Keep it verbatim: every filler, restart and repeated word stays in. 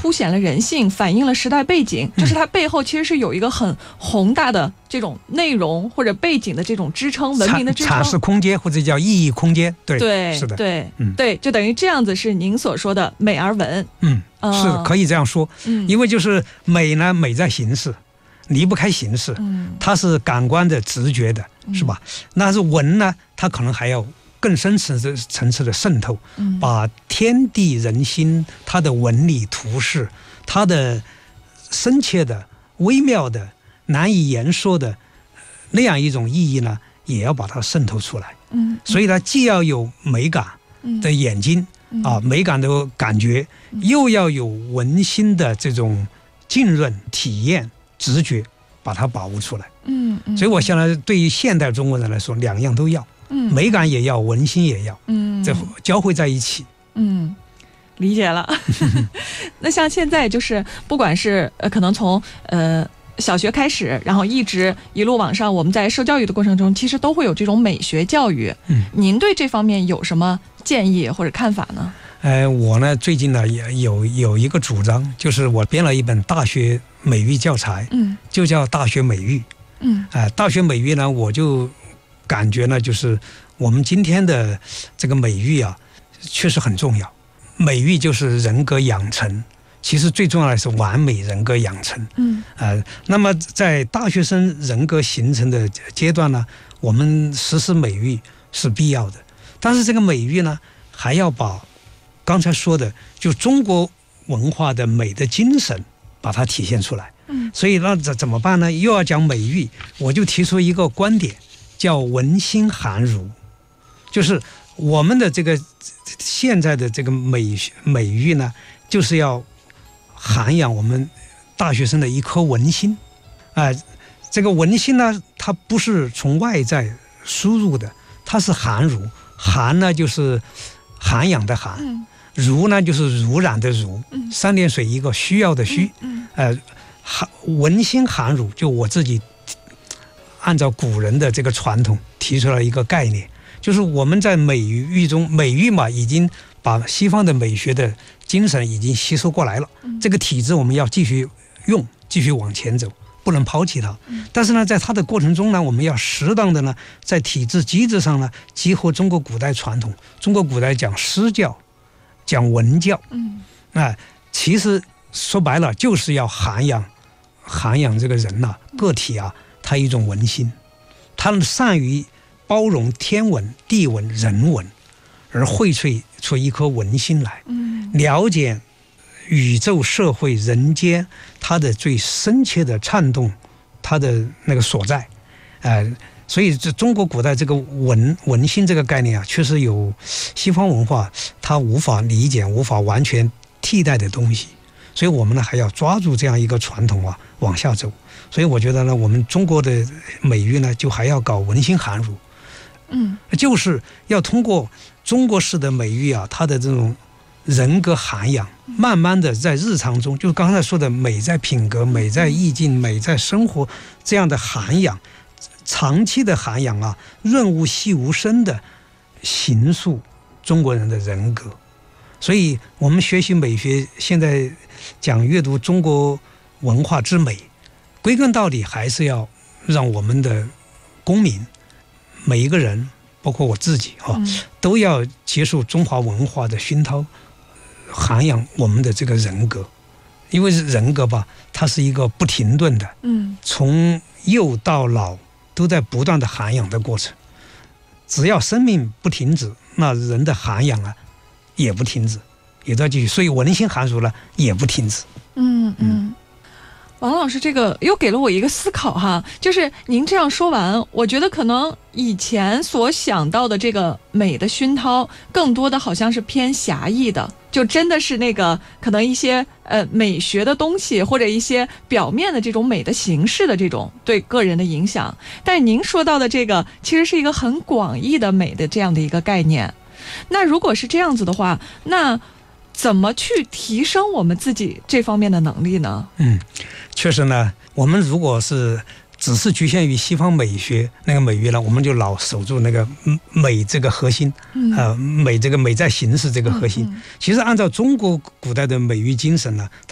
凸显了人性，反映了时代背景，就是它背后其实是有一个很宏大的这种内容或者背景的这种支撑，文明的支撑， 阐释空间或者叫意义空间。对， 对， 是的， 对， 嗯， 对，就等于这样子是您所说的美而文。 嗯， 呃、 是可以这样说。 嗯， 因为就是美呢，美在形式，离不开形式， 嗯， 它是感官的、直觉的， 嗯、 是吧？那是文呢，它可能还要更深层次层次的渗透， 嗯， 把天地人心，它的纹理图式，它的深切的、微妙的、难以言说的那样一种意义呢，也要把它渗透出来。 嗯， 所以呢，既要有美感的眼睛、 嗯、 啊，美感的感觉，又要有文心的这种浸润、体验、直觉，把它把握出来。 嗯嗯， 所以我想呢，对于现代中国人来说，两样都要， 嗯， 美感也要，文心也要， 嗯， 这交汇在一起。 嗯，理解了。那像现在就是不管是呃，可能从呃。小学开始，然后一直一路往上，我们在受教育的过程中，其实都会有这种美学教育。 嗯， 您对这方面有什么建议或者看法呢？ 呃，我呢最近呢也有有一个主张，就是我编了一本大学美育教材， 嗯， 就叫大学美育。 嗯， 啊、呃，大学美育呢，我就感觉呢，就是我们今天的这个美育啊，确实很重要。美育就是人格养成。其实最重要的是完美人格养成。 嗯， 呃，那么在大学生人格形成的阶段呢，我们实施美育是必要的。但是这个美育呢，还要把刚才说的就中国文化的美的精神把它体现出来。 嗯， 所以那怎怎么办呢？又要讲美育，我就提出一个观点，叫文心涵儒，就是我们的这个现在的这个美美育呢，就是要涵养我们大学生的一颗文心，啊、呃，这个文心呢，它不是从外在输入的，它是涵儒。涵呢就是涵养的涵， 嗯、 儒呢就是濡染的儒， 嗯、 三点水一个需要的需， 嗯嗯、呃，文心涵儒，就我自己按照古人的这个传统提出了一个概念，就是我们在美育中，美育嘛已经把西方的美学的精神已经吸收过来了，这个体制我们要继续用，继续往前走，不能抛弃它。但是呢，在它的过程中呢，我们要适当的呢，在体制机制上呢，结合中国古代传统。中国古代讲诗教，讲文教， 嗯， 那、呃、其实说白了就是要涵养，涵养这个人呐、啊，个体啊，他一种文心，他善于包容天文、地文、人文。而荟萃出一颗文心来，了解宇宙、社会、人间它的最深切的颤动，它的那个所在，呃，所以这中国古代这个文文心这个概念啊，确实有西方文化它无法理解、无法完全替代的东西，所以我们呢还要抓住这样一个传统啊往下走。所以我觉得呢，我们中国的美育呢，就还要搞文心涵儒， 嗯， 就是要通过中国式的美育啊，它的这种人格涵养，慢慢的在日常中，就是刚才说的美在品格、美在意境、美在生活这样的涵养，长期的涵养啊，润物细无声的形塑中国人的人格。所以我们学习美学，现在讲阅读中国文化之美，归根到底还是要让我们的公民每一个人，包括我自己啊， 嗯、 都要接受中华文化的熏陶，涵养我们的这个人格。因为人格吧，它是一个不停顿的， 嗯， 从幼到老都在不断的涵养的过程。只要生命不停止，那人的涵养啊也不停止，也在继续。所以文心涵儒呢也不停止。 嗯嗯。王老师，这个又给了我一个思考哈，就是您这样说完，我觉得可能以前所想到的这个美的熏陶，更多的好像是偏狭义的，就真的是那个可能一些呃美学的东西，或者一些表面的这种美的形式的这种对个人的影响。但是您说到的这个，其实是一个很广义的美的这样的一个概念。那如果是这样子的话，那怎么去提升我们自己这方面的能力呢？ 嗯，确实呢，我们如果是只是局限于西方美学那个美育呢，我们就老守住那个美这个核心， 嗯、 呃，美这个美在形式这个核心。 嗯嗯、 其实按照中国古代的美育精神呢，